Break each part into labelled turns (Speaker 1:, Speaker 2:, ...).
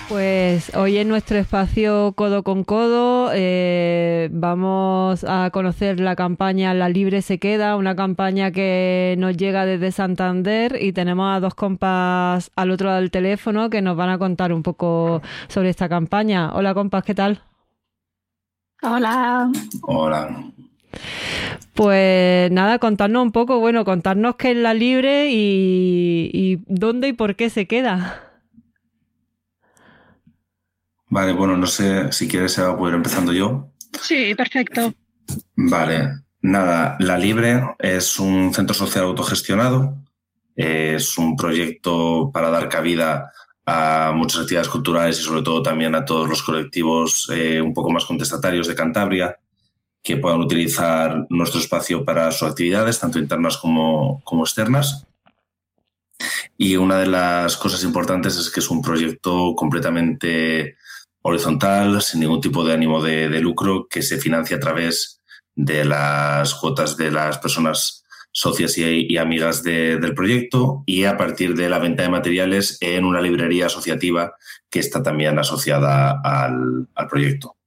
Speaker 1: Pues hoy en nuestro espacio Codo con Codo vamos a conocer la campaña La Libre se queda, una campaña que nos llega desde Santander y tenemos a dos compas al otro lado del teléfono que nos van a contar un poco sobre esta campaña. Hola compas, ¿qué tal?
Speaker 2: Hola.
Speaker 3: Hola.
Speaker 1: Pues nada, contarnos un poco, contarnos qué es La Libre y dónde y por qué se queda.
Speaker 3: Vale, bueno, no sé si quieres poder empezando yo.
Speaker 2: Sí, perfecto.
Speaker 3: Vale, nada, La Libre es un centro social autogestionado, es un proyecto para dar cabida a muchas actividades culturales y sobre todo también a todos los colectivos un poco más contestatarios de Cantabria que puedan utilizar nuestro espacio para sus actividades, tanto internas como externas. Y una de las cosas importantes es que es un proyecto completamente horizontal, sin ningún tipo de ánimo de lucro, que se financia a través de las cuotas de las personas socias y amigas del proyecto y a partir de la venta de materiales en una librería asociativa que está también asociada al proyecto.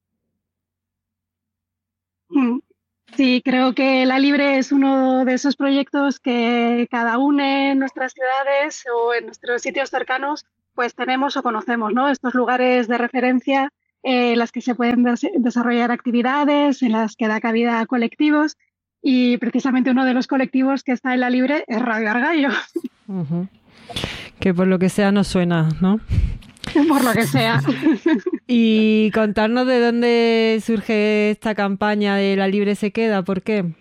Speaker 2: Sí, creo que La Libre es uno de esos proyectos que cada uno en nuestras ciudades o en nuestros sitios cercanos pues tenemos o conocemos, ¿no? Estos lugares de referencia en las que se pueden desarrollar actividades, en las que da cabida a colectivos y precisamente uno de los colectivos que está en La Libre es Radio Argallo.
Speaker 1: Uh-huh. Que por lo que sea nos suena, ¿no?
Speaker 2: Por lo que sea.
Speaker 1: Y contarnos de dónde surge esta campaña de La Libre se queda, ¿por qué?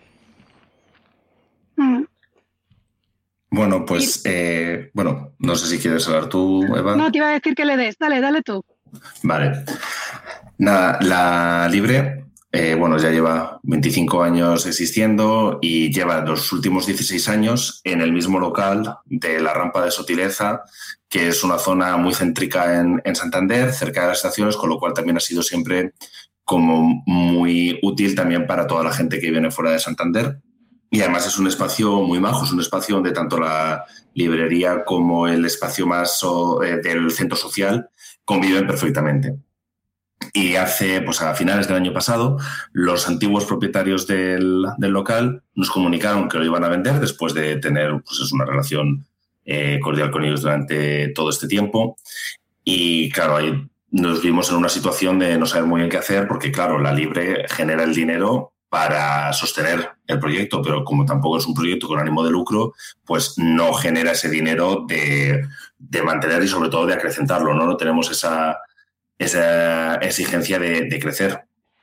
Speaker 3: Bueno, pues, no sé si quieres hablar tú, Eva.
Speaker 2: No, te iba a decir que le des. Dale tú.
Speaker 3: Vale. Nada, La Libre, ya lleva 25 años existiendo y lleva los últimos 16 años en el mismo local de la Rampa de Sotileza, que es una zona muy céntrica en Santander, cerca de las estaciones, con lo cual también ha sido siempre como muy útil también para toda la gente que viene fuera de Santander. Y además es un espacio muy majo, es un espacio donde tanto la librería como el espacio más del centro social conviven perfectamente. Y pues a finales del año pasado, los antiguos propietarios del local nos comunicaron que lo iban a vender después de tener una relación cordial con ellos durante todo este tiempo. Y claro, ahí nos vimos en una situación de no saber muy bien qué hacer porque, claro, La Libre genera el dinero para sostener el proyecto, pero como tampoco es un proyecto con ánimo de lucro, pues no genera ese dinero de mantener y sobre todo de acrecentarlo, ¿no? No tenemos esa exigencia de crecer.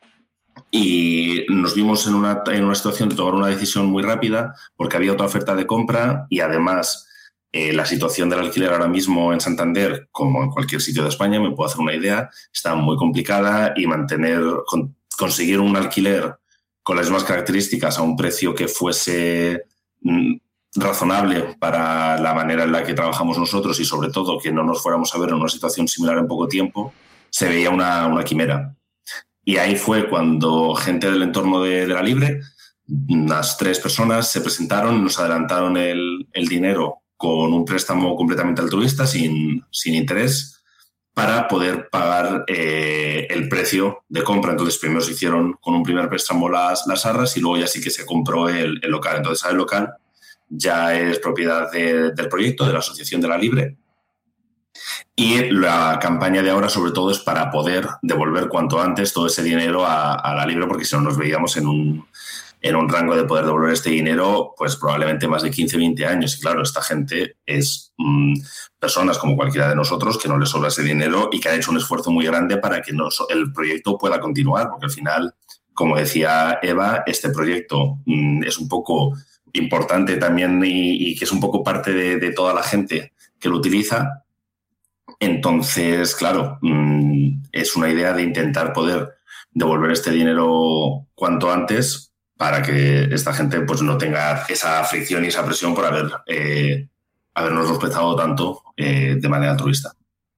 Speaker 3: Y nos vimos en una situación de tomar una decisión muy rápida porque había otra oferta de compra y además la situación del alquiler ahora mismo en Santander, como en cualquier sitio de España, me puedo hacer una idea, está muy complicada y conseguir un alquiler con las mismas características a un precio que fuese razonable para la manera en la que trabajamos nosotros y sobre todo que no nos fuéramos a ver en una situación similar en poco tiempo, se veía una quimera. Y ahí fue cuando gente del entorno de La Libre, unas 3 personas, se presentaron, nos adelantaron el dinero con un préstamo completamente altruista, sin interés, para poder pagar el precio de compra. Entonces primero se hicieron con un primer préstamo las arras y luego ya sí que se compró el local. Entonces el local ya es propiedad del proyecto, de la Asociación de La Libre. Y la campaña de ahora, sobre todo, es para poder devolver cuanto antes todo ese dinero a La Libre, porque si no nos veíamos en un rango de poder devolver este dinero, pues probablemente más de 15, 20 años. Y claro, esta gente es personas como cualquiera de nosotros que no les sobra ese dinero y que han hecho un esfuerzo muy grande para que el proyecto pueda continuar, porque al final, como decía Eva, este proyecto es un poco importante también y que es un poco parte de toda la gente que lo utiliza. Entonces, claro, es una idea de intentar poder devolver este dinero cuanto antes para que esta gente pues no tenga esa fricción y esa presión por habernos respetado tanto de manera altruista.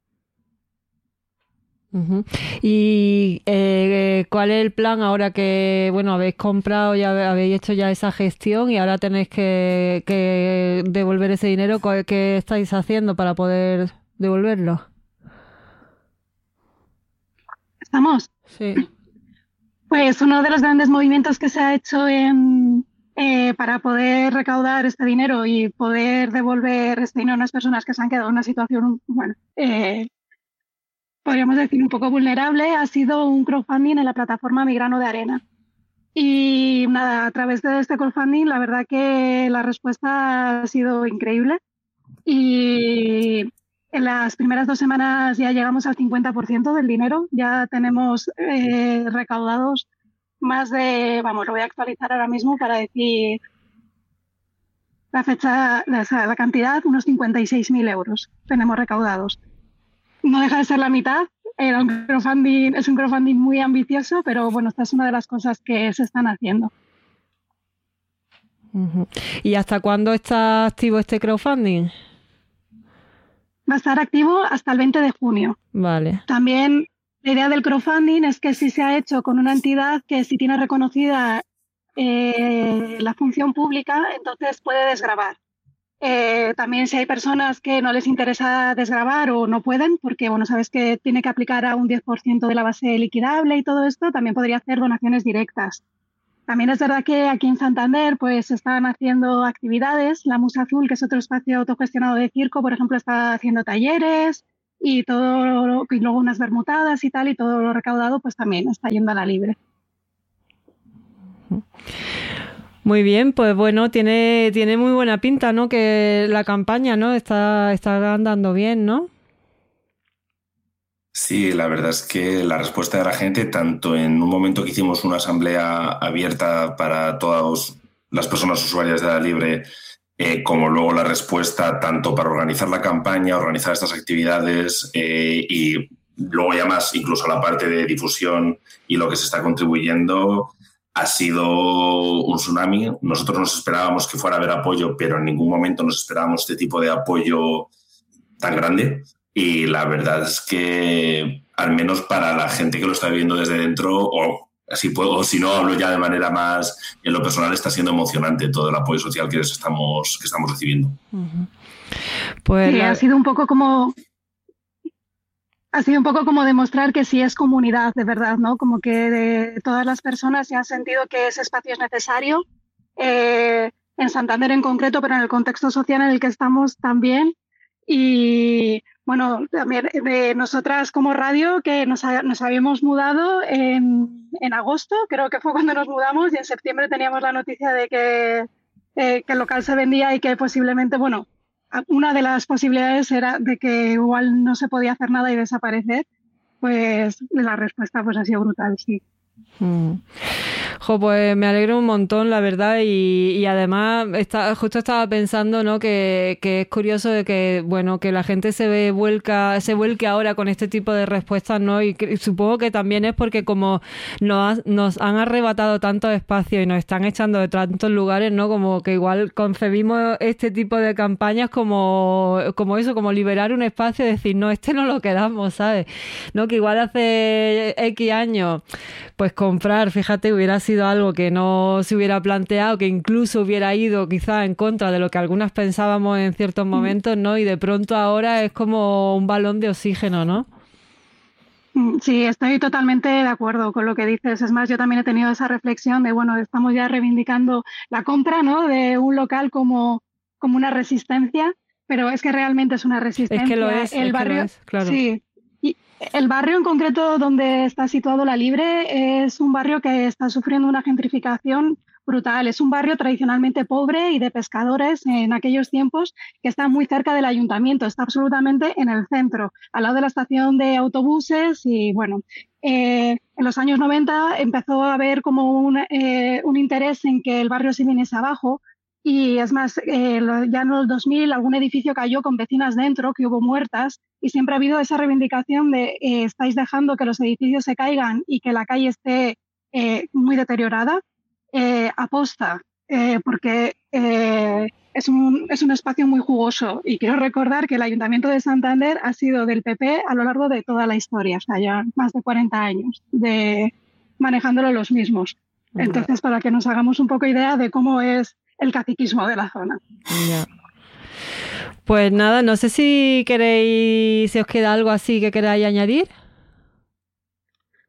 Speaker 1: Uh-huh. ¿Y cuál es el plan ahora que, habéis comprado y habéis hecho ya esa gestión y ahora tenéis que devolver ese dinero? ¿Qué estáis haciendo para poder devolverlo?
Speaker 2: ¿Estamos?
Speaker 1: Sí.
Speaker 2: Pues uno de los grandes movimientos que se ha hecho para poder recaudar este dinero y poder devolver este dinero a unas personas que se han quedado en una situación, bueno, podríamos decir un poco vulnerable, ha sido un crowdfunding en la plataforma Mi Grano de Arena. Y nada, a través de este crowdfunding, la verdad que la respuesta ha sido increíble. Y en las primeras 2 semanas ya llegamos al 50% del dinero. Ya tenemos recaudados más de, vamos, lo voy a actualizar ahora mismo para decir la fecha, la cantidad, unos 56.000 euros tenemos recaudados. No deja de ser la mitad. Era un crowdfunding, es un crowdfunding muy ambicioso, pero bueno, esta es una de las cosas que se están haciendo.
Speaker 1: Uh-huh. ¿Y hasta cuándo está activo este crowdfunding?
Speaker 2: Va a estar activo hasta el 20 de junio.
Speaker 1: Vale.
Speaker 2: También la idea del crowdfunding es que si se ha hecho con una entidad que si tiene reconocida la función pública, entonces puede desgravar. También si hay personas que no les interesa desgravar o no pueden, porque bueno, sabes que tiene que aplicar a un 10% de la base liquidable y todo esto, también podría hacer donaciones directas. También es verdad que aquí en Santander pues están haciendo actividades. La Musa Azul, que es otro espacio autogestionado de circo, por ejemplo, está haciendo talleres y todo, y luego unas bermutadas y tal, y todo lo recaudado pues también está yendo a la libre.
Speaker 1: Muy bien, pues bueno, tiene muy buena pinta, ¿no? Que la campaña, ¿no? Está andando bien, ¿no?
Speaker 3: Sí, la verdad es que la respuesta de la gente, tanto en un momento que hicimos una asamblea abierta para todas las personas usuarias de la Libre, como luego la respuesta tanto para organizar la campaña, organizar estas actividades y luego ya más incluso la parte de difusión y lo que se está contribuyendo, ha sido un tsunami. Nosotros nos esperábamos que fuera a haber apoyo, pero en ningún momento nos esperábamos este tipo de apoyo tan grande. Y la verdad es que, al menos para la gente que lo está viviendo desde dentro, o si no hablo ya de manera más en lo personal, está siendo emocionante todo el apoyo social que estamos recibiendo.
Speaker 1: Uh-huh. Pues
Speaker 2: sí, ha sido un poco como demostrar que sí es comunidad, de verdad, ¿no? Como que de todas las personas se han sentido que ese espacio es necesario, en Santander en concreto, pero en el contexto social en el que estamos también. Y bueno, también de nosotras como radio, que nos habíamos mudado en agosto, creo que fue cuando nos mudamos, y en septiembre teníamos la noticia de que el local se vendía y que posiblemente, bueno, una de las posibilidades era de que igual no se podía hacer nada y desaparecer. Pues la respuesta pues ha sido brutal, sí.
Speaker 1: Pues me alegro un montón, la verdad, y además justo estaba pensando, ¿no? que es curioso de que, bueno, que la gente se vuelque ahora con este tipo de respuestas, ¿no? Y supongo que también es porque como nos han arrebatado tantos espacios y nos están echando de tantos lugares, ¿no? Como que igual concebimos este tipo de campañas como eso, como liberar un espacio y decir, no, no lo quedamos, ¿sabes? ¿No? Que igual hace X años, pues comprar, fíjate, hubiera sido algo que no se hubiera planteado, que incluso hubiera ido quizá en contra de lo que algunas pensábamos en ciertos momentos, ¿no? Y de pronto ahora es como un balón de oxígeno, ¿no?
Speaker 2: Sí, estoy totalmente de acuerdo con lo que dices. Es más, yo también he tenido esa reflexión de, bueno, estamos ya reivindicando la compra, ¿no? De un local como una resistencia, pero es que realmente es una resistencia.
Speaker 1: Es que lo es,
Speaker 2: el barrio,
Speaker 1: que lo es, claro.
Speaker 2: Sí. El barrio en concreto donde está situado La Libre es un barrio que está sufriendo una gentrificación brutal. Es un barrio tradicionalmente pobre y de pescadores en aquellos tiempos, que está muy cerca del ayuntamiento, está absolutamente en el centro, al lado de la estación de autobuses. Y bueno, en los años 90 empezó a haber como un interés en que el barrio se viniese abajo. Y es más, ya en el 2000 algún edificio cayó con vecinas dentro, que hubo muertas, y siempre ha habido esa reivindicación de estáis dejando que los edificios se caigan y que la calle esté muy deteriorada, aposta, porque es un espacio muy jugoso. Y quiero recordar que el Ayuntamiento de Santander ha sido del PP a lo largo de toda la historia, o sea, ya más de 40 años manejándolo los mismos. Entonces, para que nos hagamos un poco idea de cómo es el caciquismo de la zona.
Speaker 1: Ya. Pues nada, no sé si os queda algo así que queráis añadir.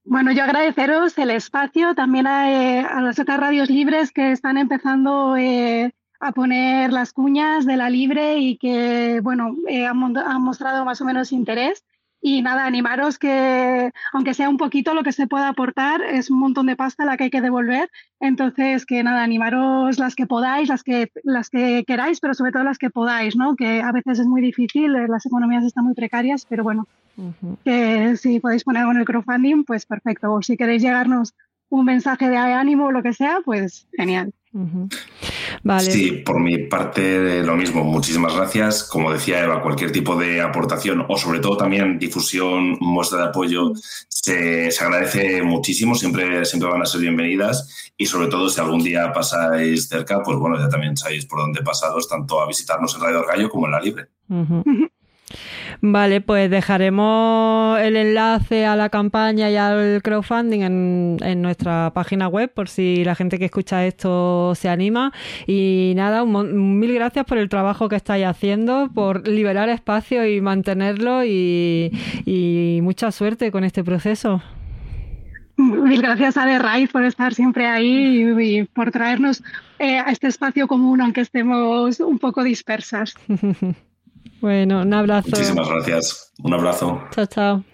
Speaker 2: Bueno, yo agradeceros el espacio también a las otras radios libres que están empezando a poner las cuñas de la libre y que, bueno, han mostrado más o menos interés. Y nada, animaros que, aunque sea un poquito lo que se pueda aportar, es un montón de pasta la que hay que devolver. Entonces, que nada, animaros las que podáis, las que queráis, pero sobre todo las que podáis, ¿no? Que a veces es muy difícil, las economías están muy precarias, pero bueno, que si podéis poner algo en el crowdfunding, pues perfecto. O si queréis llegarnos un mensaje de ánimo o lo que sea, pues genial.
Speaker 1: Vale.
Speaker 3: Sí, por mi parte lo mismo. Muchísimas gracias. Como decía Eva, cualquier tipo de aportación o sobre todo también difusión, muestra de apoyo, se agradece muchísimo. Siempre van a ser bienvenidas y sobre todo si algún día pasáis cerca, pues bueno, ya también sabéis por dónde pasaros, tanto a visitarnos en Radio Argallo como en La Libre.
Speaker 1: Vale, pues dejaremos el enlace a la campaña y al crowdfunding en nuestra página web por si la gente que escucha esto se anima. Y nada, mil gracias por el trabajo que estáis haciendo, por liberar espacio y mantenerlo y mucha suerte con este proceso.
Speaker 2: Mil gracias a The Raíz por estar siempre ahí y por traernos a este espacio común, aunque estemos un poco dispersas.
Speaker 1: Bueno, un abrazo.
Speaker 3: Muchísimas gracias. Un abrazo.
Speaker 1: Chao, chao.